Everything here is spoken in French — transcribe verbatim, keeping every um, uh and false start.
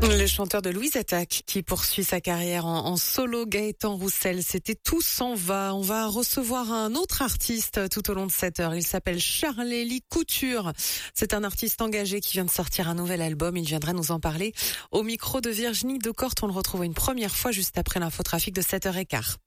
Le chanteur de Louise Attaque qui poursuit sa carrière en, en solo, Gaëtan Roussel, c'était Tout s'en va. On va recevoir un autre artiste tout au long de cette heure. Il s'appelle Charlélie Couture. C'est un artiste engagé qui vient de sortir un nouvel album. Il viendra nous en parler au micro de Virginie Decorte. On le retrouve une première fois juste après l'infotrafic de sept heures quinze.